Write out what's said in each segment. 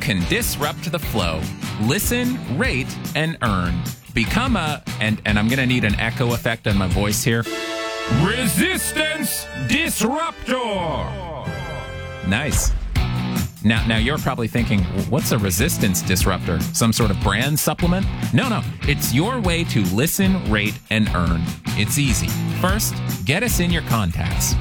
can disrupt the flow. Listen, rate, and earn. Become and I'm going to need an echo effect on my voice here. Resistance Disruptor. Nice. Now you're probably thinking, what's a resistance disruptor? Some sort of brand supplement? No. It's your way to listen, rate, and earn. It's easy. First, get us in your contacts.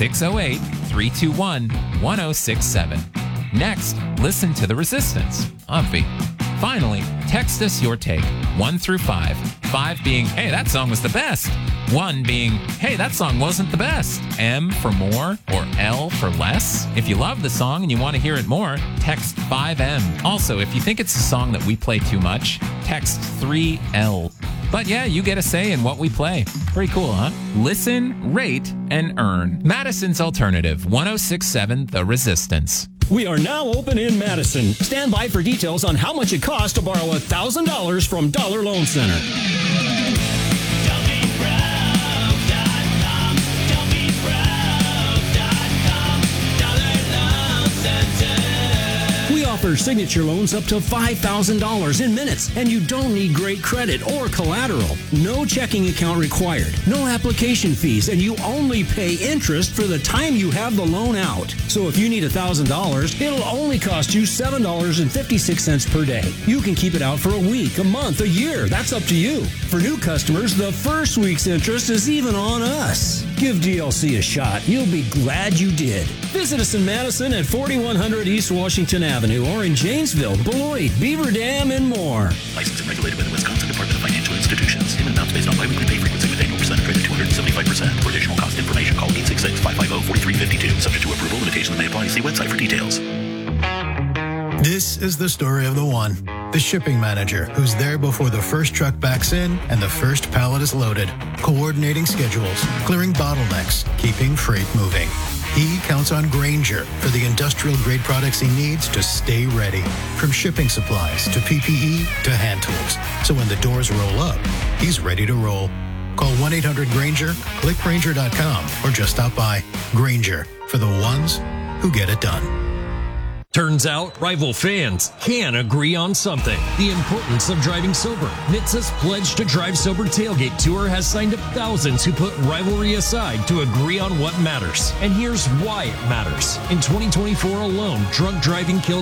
608-321-1067. Next, listen to the resistance. Obvi. Finally, text us your take, 1 through 5. 5 being, hey, that song was the best. 1 being, hey, that song wasn't the best. M for more or L for less. If you love the song and you want to hear it more, text 5M. Also, if you think it's a song that we play too much, text 3L. But yeah, you get a say in what we play. Pretty cool, huh? Listen, rate, and earn. Madison's Alternative, 1067 The Resistance. We are now open in Madison. Stand by for details on how much it costs to borrow $1,000 from Dollar Loan Center. We offer signature loans up to $5,000 in minutes, and you don't need great credit or collateral. No checking account required, no application fees, and you only pay interest for the time you have the loan out. So if you need $1,000, it'll only cost you $7.56 per day. You can keep it out for a week, a month, a year. That's up to you. For new customers, the first week's interest is even on us. Give DLC a shot. You'll be glad you did. Visit us in Madison at 4100 East Washington Avenue or in Janesville, Beloit, Beaver Dam, and more. Licensed and regulated by the Wisconsin Department of Financial Institutions. Payment amounts based on biweekly pay frequency with annual percent credit 275%. For additional cost information, call 866-550-4352. Subject to approval, limitations may apply. See website for details. This is the story of the one. The shipping manager who's there before the first truck backs in and the first pallet is loaded. Coordinating schedules, clearing bottlenecks, keeping freight moving. He counts on Grainger for the industrial-grade products he needs to stay ready. From shipping supplies to PPE to hand tools. So when the doors roll up, he's ready to roll. Call 1-800-GRAINGER, click Grainger.com, or just stop by. Grainger, for the ones who get it done. Turns out, rival fans can agree on something. The importance of driving sober. NHTSA's Pledge to Drive Sober Tailgate Tour has signed up thousands who put rivalry aside to agree on what matters. And here's why it matters. In 2024 alone, drunk driving killed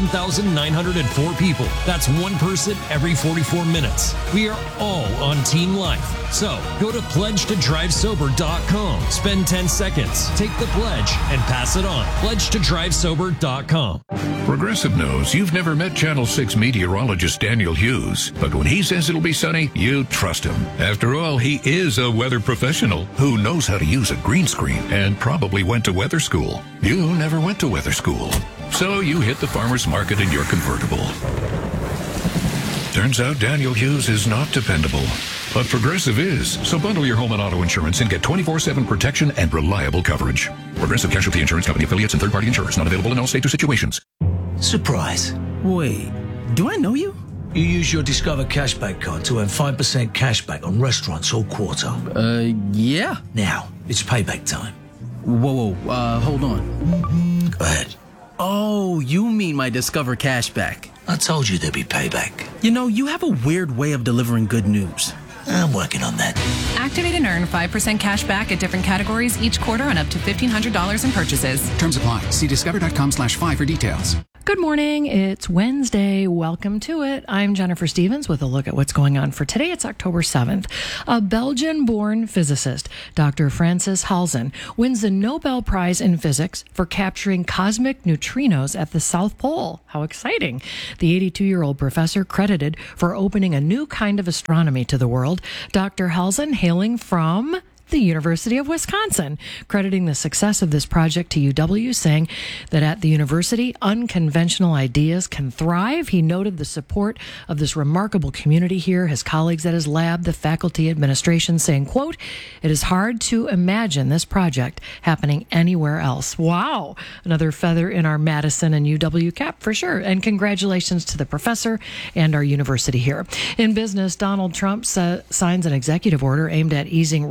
11,904 people. That's one person every 44 minutes. We are all on Team Life. So, go to pledgetodrivesober.com. Spend 10 seconds, take the pledge, and pass it on. pledgetodrivesober.com. Progressive knows you've never met Channel 6 meteorologist Daniel Hughes, but when he says it'll be sunny, you trust him. After all, he is a weather professional who knows how to use a green screen and probably went to weather school. You never went to weather school, so you hit the farmer's market in your convertible. Turns out Daniel Hughes is not dependable, but Progressive is. So bundle your home and auto insurance and get 24/7 protection and reliable coverage. Progressive Casualty Insurance Company affiliates and third-party insurers not available in all states or situations. Surprise. Wait, do I know you? You use your Discover Cashback card to earn 5% cashback on restaurants all quarter. Yeah. Now, it's payback time. Whoa, hold on. Go ahead. Oh, you mean my Discover Cashback. I told you there'd be payback. You know, you have a weird way of delivering good news. I'm working on that. Activate and earn 5% cash back at different categories each quarter on up to $1,500 in purchases. Terms apply. See discover.com/5 for details. Good morning. It's Wednesday. Welcome to it. I'm Jennifer Stevens with a look at what's going on for today. It's October 7th. A Belgian-born physicist, Dr. Francis Halzen, wins the Nobel Prize in Physics for capturing cosmic neutrinos at the South Pole. How exciting. The 82-year-old professor credited for opening a new kind of astronomy to the world. Dr. Halzen, hailing from the University of Wisconsin, crediting the success of this project to UW, saying that at the university, unconventional ideas can thrive. He noted the support of this remarkable community here, his colleagues at his lab, the faculty, administration, saying, quote, "It is hard to imagine this project happening anywhere else." Wow. Another feather in our Madison and UW cap for sure. And congratulations to the professor and our university here. In business, Donald Trump signs an executive order aimed at easing record diesel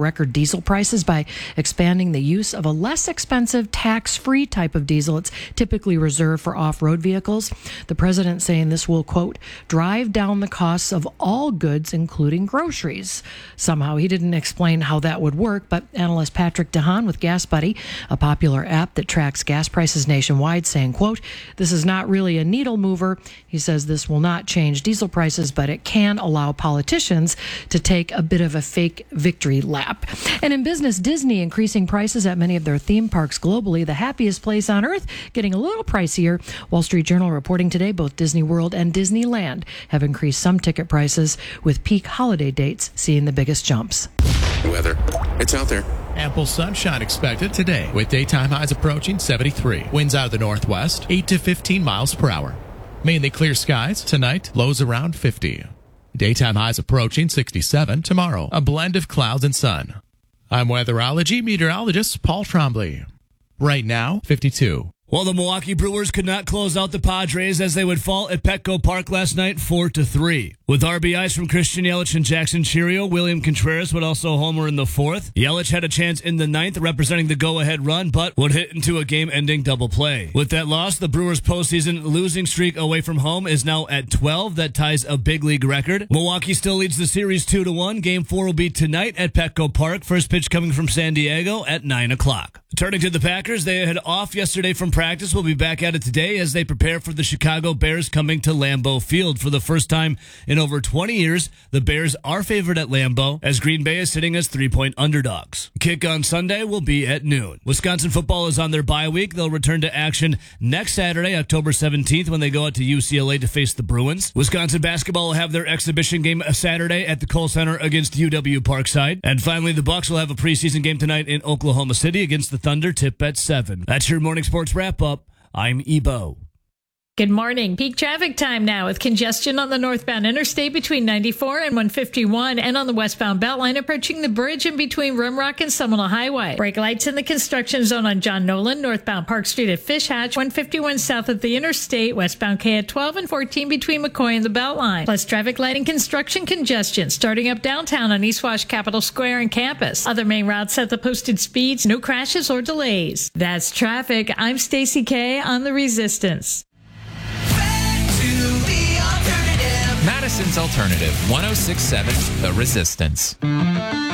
diesel prices by expanding the use of a less expensive tax-free type of diesel. It's typically reserved for off-road vehicles. The president saying this will, quote, drive down the costs of all goods, including groceries. Somehow he didn't explain how that would work, but analyst Patrick DeHaan with Gas Buddy, a popular app that tracks gas prices nationwide, saying, quote, this is not really a needle mover. He says this will not change diesel prices, but it can allow politicians to take a bit of a fake victory lap. And in business, Disney increasing prices at many of their theme parks globally. The happiest place on earth getting a little pricier. Wall Street Journal reporting today both Disney World and Disneyland have increased some ticket prices, with peak holiday dates seeing the biggest jumps. Weather. It's out there. Ample sunshine expected today, with daytime highs approaching 73. Winds out of the northwest, 8 to 15 miles per hour. Mainly clear skies tonight, lows around 50. Daytime highs approaching 67 tomorrow, a blend of clouds and sun. I'm weatherology meteorologist Paul Trombley. Right now, 52. Well, the Milwaukee Brewers could not close out the Padres as they would fall at Petco Park last night 4-3. With RBIs from Christian Yelich and Jackson Chourio, William Contreras would also homer in the fourth. Yelich had a chance in the ninth, representing the go-ahead run, but would hit into a game-ending double play. With that loss, the Brewers' postseason losing streak away from home is now at 12. That ties a big league record. Milwaukee still leads the series 2-1. Game 4 will be tonight at Petco Park. First pitch coming from San Diego at 9 o'clock. Turning to the Packers, they had off yesterday from practice. Will be back at it today as they prepare for the Chicago Bears coming to Lambeau Field. For the first time in over 20 years, the Bears are favored at Lambeau, as Green Bay is sitting as 3-point underdogs. Kick on Sunday will be at noon. Wisconsin football is on their bye week. They'll return to action next Saturday, October 17th, when they go out to UCLA to face the Bruins. Wisconsin basketball will have their exhibition game Saturday at the Kohl Center against UW Parkside. And finally, the Bucks will have a preseason game tonight in Oklahoma City against the Thunder, tip at 7. That's your morning sports wrap-up. I'm Ebo. Good morning. Peak traffic time now with congestion on the northbound interstate between 94 and 151 and on the westbound Beltline approaching the bridge in between Rimrock and Seminole Highway. Brake lights in the construction zone on John Nolan, northbound Park Street at Fish Hatch, 151 south of the interstate, westbound K at 12 and 14 between McCoy and the Beltline. Plus traffic light and construction congestion starting up downtown on East Wash Capitol Square and campus. Other main routes set the posted speeds, no crashes or delays. That's traffic. I'm Stacey K on The Resistance. Madison's Alternative, 106.7 The Resistance.